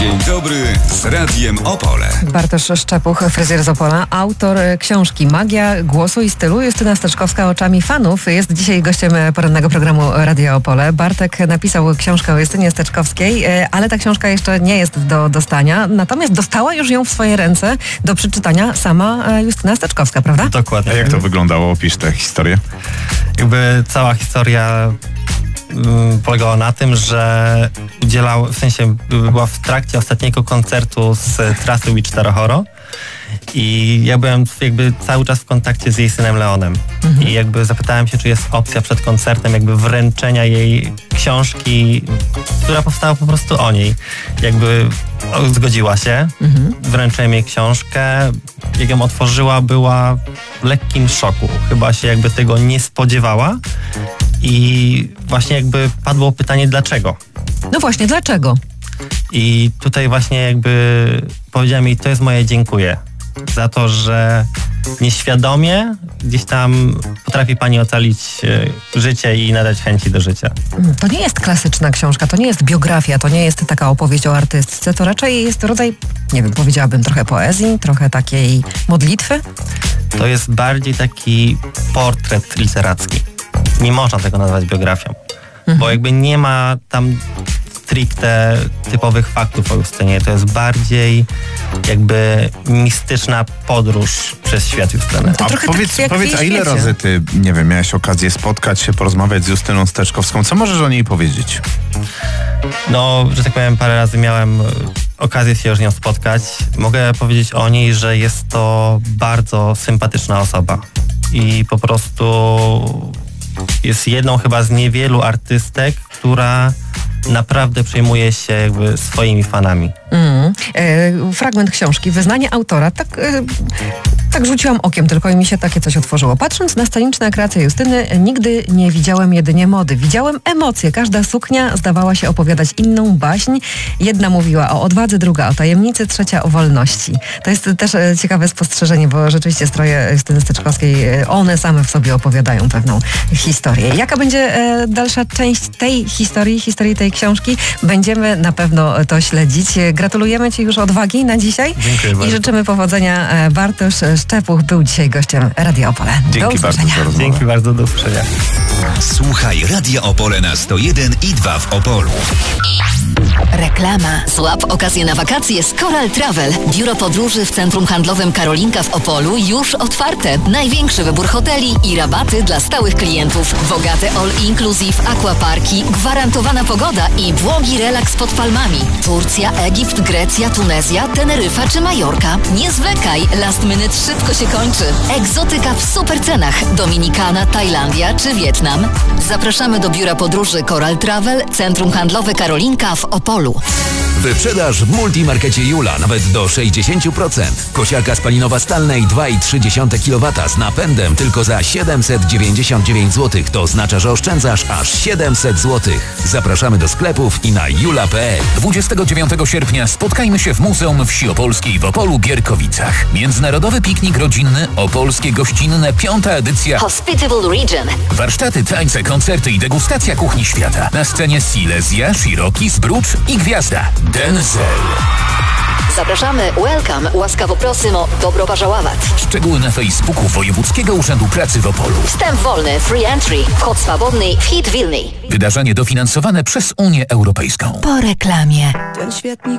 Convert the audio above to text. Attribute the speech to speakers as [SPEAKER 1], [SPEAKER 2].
[SPEAKER 1] Dzień dobry z Radiem Opole.
[SPEAKER 2] Bartosz Szczepuch, fryzjer z Opola, autor książki Magia głosu i stylu. Justyna Steczkowska oczami fanów jest dzisiaj gościem porannego programu Radia Opole. Bartek napisał książkę o Justynie Steczkowskiej, ale ta książka jeszcze nie jest do dostania. Natomiast dostała już ją w swoje ręce do przeczytania sama Justyna Steczkowska, prawda?
[SPEAKER 3] Dokładnie.
[SPEAKER 4] A jak to wyglądało? Opisz tę historię.
[SPEAKER 3] Jakby cała historia polegała na tym, że była w trakcie ostatniego koncertu z trasy We 4 Horo i ja byłem jakby cały czas w kontakcie z jej synem Leonem. I jakby zapytałem się, czy jest opcja przed koncertem jakby wręczenia jej książki, która powstała po prostu o niej. Jakby zgodziła się, wręczyłem jej książkę. Jak ją otworzyła, była w lekkim szoku. Chyba się jakby tego nie spodziewała. I właśnie jakby padło pytanie, dlaczego?
[SPEAKER 2] No właśnie, dlaczego?
[SPEAKER 3] I tutaj właśnie jakby powiedziałem jej, to jest moje dziękuję za to, że nieświadomie gdzieś tam potrafi pani ocalić życie i nadać chęci do życia.
[SPEAKER 2] To nie jest klasyczna książka, to nie jest biografia, to nie jest taka opowieść o artystce, to raczej jest rodzaj, nie wiem, powiedziałabym trochę poezji, trochę takiej modlitwy.
[SPEAKER 3] To jest bardziej taki portret literacki. Nie można tego nazwać biografią, bo jakby nie ma tam stricte typowych faktów o Justynie. To jest bardziej jakby mistyczna podróż przez świat Justyny.
[SPEAKER 2] To trochę
[SPEAKER 4] Powiedz, a ile razy ty, nie wiem, miałeś okazję spotkać się, porozmawiać z Justyną Steczkowską? Co możesz o niej powiedzieć?
[SPEAKER 3] No, że tak powiem, parę razy miałem okazję się już z nią spotkać. Mogę powiedzieć o niej, że jest to bardzo sympatyczna osoba i po prostu jest jedną chyba z niewielu artystek, która naprawdę przejmuje się jakby swoimi fanami.
[SPEAKER 2] Fragment książki, wyznanie autora, tak rzuciłam okiem tylko i mi się takie coś otworzyło. Patrząc na sceniczne kreacje Justyny, nigdy nie widziałem jedynie mody. Widziałem emocje. Każda suknia zdawała się opowiadać inną baśń. Jedna mówiła o odwadze, druga o tajemnicy, trzecia o wolności. To jest też ciekawe spostrzeżenie, bo rzeczywiście stroje Justyny Steczkowskiej, one same w sobie opowiadają pewną historię. Jaka będzie dalsza część tej historii tej książki? Będziemy na pewno to śledzić. Gratulujemy ci już odwagi na dzisiaj.
[SPEAKER 3] Dziękuję bardzo.
[SPEAKER 2] I życzymy powodzenia. Bartosz Szczepuch był dzisiaj gościem Radia Opole. Do usłyszenia.
[SPEAKER 3] Dzięki bardzo, do usłyszenia.
[SPEAKER 1] Słuchaj Radia Opole na 101 i 2 w Opolu.
[SPEAKER 5] Reklama. Złap okazję na wakacje z Coral Travel. Biuro podróży w Centrum Handlowym Karolinka w Opolu już otwarte. Największy wybór hoteli i rabaty dla stałych klientów. Bogate all-inclusive aquaparki, gwarantowana pogoda i błogi relaks pod palmami. Turcja, Egipt, Grecja, Tunezja, Teneryfa czy Majorka. Nie zwlekaj, last minute szybko się kończy. Egzotyka w super cenach. Dominikana, Tajlandia czy Wietnam. Zapraszamy do biura podróży Coral Travel, Centrum Handlowe Karolinka w Opolu.
[SPEAKER 6] Wyprzedaż w Multimarkecie Jula nawet do 60%. Kosiarka spalinowa Stanley 2,3 kW z napędem tylko za 799 zł. To oznacza, że oszczędzasz aż 700 zł. Zapraszamy do sklepów i na jula.pl.
[SPEAKER 7] 29 sierpnia spotkajmy się w Muzeum Wsi Opolskiej w Opolu Gierkowicach. Międzynarodowy piknik rodzinny, opolskie gościnne, 5. edycja.
[SPEAKER 5] Hospitable Region.
[SPEAKER 7] Warsztaty, tańce, koncerty i degustacja kuchni świata. Na scenie Silesia, Shiroki, Zbrucz i Gwiazda. Denzel.
[SPEAKER 5] Zapraszamy. Welcome. Łaskawo prosimo. Dobro pożałowat.
[SPEAKER 7] Szczegóły na Facebooku Wojewódzkiego Urzędu Pracy w Opolu.
[SPEAKER 5] Wstęp wolny. Free entry. Wchod swobodny. Wchid wilny.
[SPEAKER 7] Wydarzenie dofinansowane przez Unię Europejską.
[SPEAKER 5] Po reklamie.
[SPEAKER 8] Ten świetnik